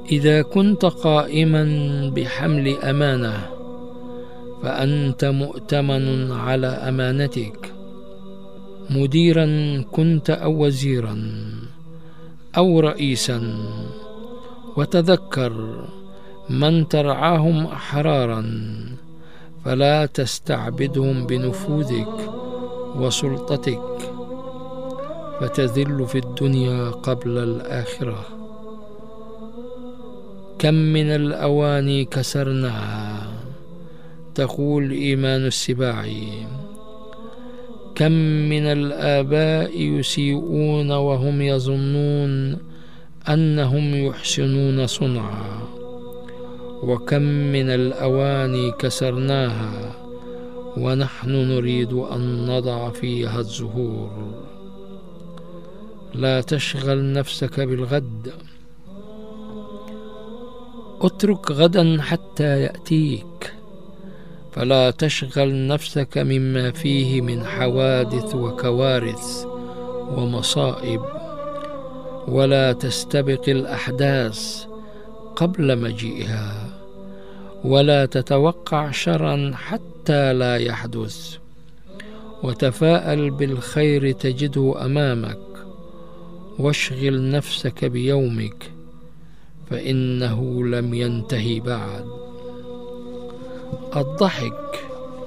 إذا كنت قائما بحمل أمانة فأنت مؤتمن على أمانتك، مديرا كنت أو وزيرا أو رئيسا، وتذكر من ترعاهم أحرارا، فلا تستعبدهم بنفوذك وسلطتك فتذل في الدنيا قبل الآخرة. كم من الأواني كسرناها، تقول إيمان السباعي. كم من الآباء يسيئون وهم يظنون أنهم يحسنون صنعا، وكم من الأواني كسرناها ونحن نريد أن نضع فيها الزهور. لا تشغل نفسك بالغد، اترك غدا حتى يأتيك، فلا تشغل نفسك مما فيه من حوادث وكوارث ومصائب، ولا تستبق الأحداث قبل مجيئها، ولا تتوقع شرا حتى لا يحدث، وتفاءل بالخير تجده أمامك، واشغل نفسك بيومك فإنه لم ينتهي بعد. الضحك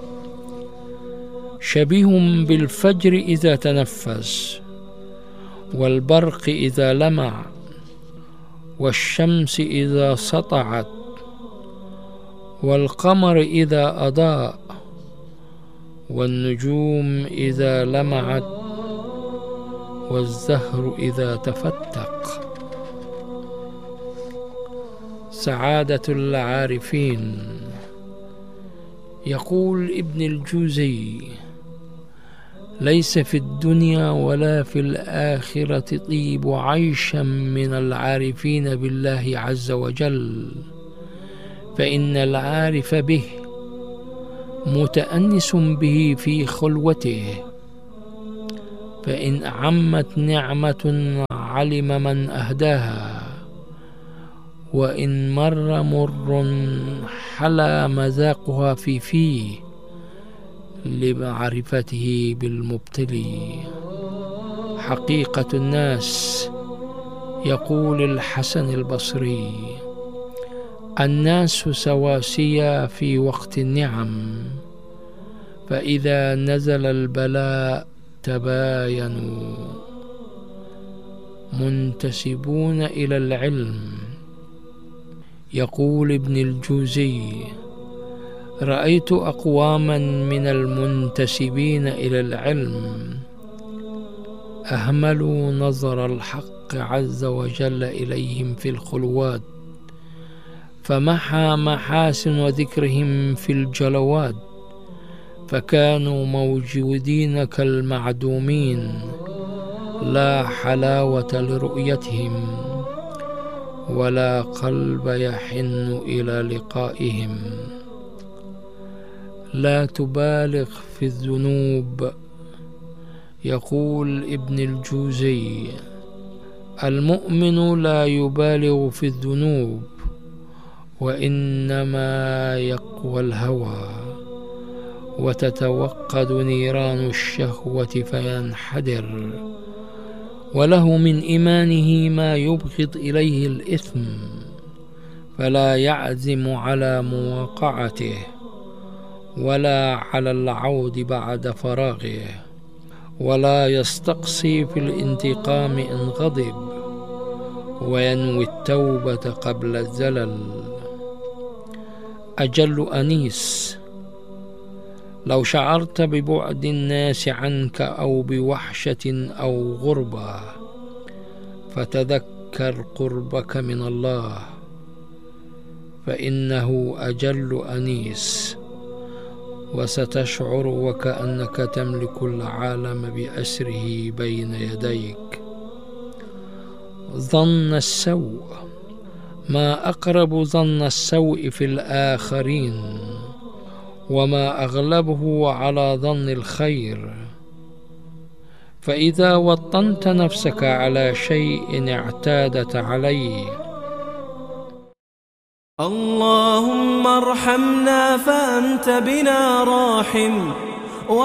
شبيه بالفجر إذا تنفس، والبرق إذا لمع، والشمس إذا سطعت، والقمر إذا أضاء، والنجوم إذا لمعت، والزهر إذا تفتق. سعادة العارفين. يقول ابن الجوزي: ليس في الدنيا ولا في الآخرة طيب عيشا من العارفين بالله عز وجل، فإن العارف به متأنس به في خلوته، فإن عمت نعمة علم من أهداها، وإن مر مر حلا مذاقها في فيه لمعرفته بالمبتلي. حقيقة الناس. يقول الحسن البصري: الناس سواسية في وقت النعم، فإذا نزل البلاء تباينوا. منتسبون إلى العلم. يقول ابن الجوزي: رأيت أقواما من المنتسبين إلى العلم أهملوا نظر الحق عز وجل إليهم في الخلوات، فمحى محاسن ذكرهم في الجلوات، فكانوا موجودين كالمعدومين، لا حلاوة لرؤيتهم ولا قلب يحن إلى لقائهم. لا تبالغ في الذنوب. يقول ابن الجوزي: المؤمن لا يبالغ في الذنوب، وإنما يقوى الهوى، وتتوقد نيران الشهوة فينحدر، وله من إيمانه ما يبغض إليه الإثم، فلا يعزم على مواقعته ولا على العود بعد فراغه، ولا يستقصي في الانتقام إن غضب، وينوي التوبة قبل الزلل. أجل أنيس. لو شعرت ببعد الناس عنك أو بوحشة أو غربة، فتذكر قربك من الله، فإنه أجل أنيس، وستشعر وكأنك تملك العالم بأسره بين يديك. ظن السوء. ما أقرب ظن السوء في الآخرين، وما أغلبه على ظن الخير. فإذا وطنت نفسك على شيء اعتادت عليه اللهم ارحمنا فأنت بنا راحم